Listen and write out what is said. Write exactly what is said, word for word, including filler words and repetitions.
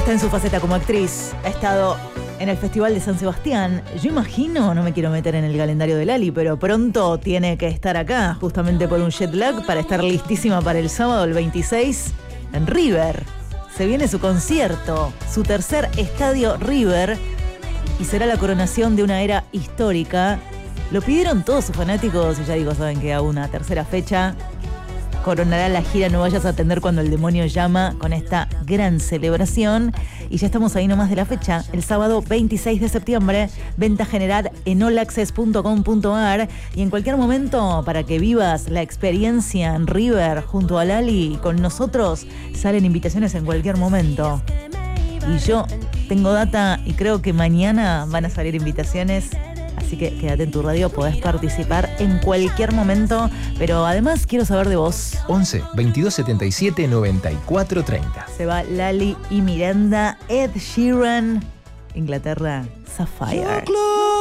está en su faceta como actriz. Ha estado en el Festival de San Sebastián. Yo imagino, no me quiero meter en el calendario de Lali, pero pronto tiene que estar acá, justamente por un jet lag, para estar listísima para el sábado, el veintiséis, en River. Se viene su concierto, su tercer estadio River, y será la coronación de una era histórica. Lo pidieron todos sus fanáticos, y ya digo, saben que a una tercera fecha coronará la gira No Vayas a Atender Cuando el Demonio Llama, con esta gran celebración. Y ya estamos ahí nomás de la fecha, el sábado veintiséis de septiembre, venta general en all access punto com punto a r, y en cualquier momento, para que vivas la experiencia en River junto a Lali y con nosotros, salen invitaciones en cualquier momento. Y yo tengo data y creo que mañana van a salir invitaciones. Así que quédate en tu radio, podés participar en cualquier momento. Pero además quiero saber de vos. once, veintidós setenta y siete, noventa y cuatro treinta. Se va Lali y Miranda, Ed Sheeran, Inglaterra, Sapphire.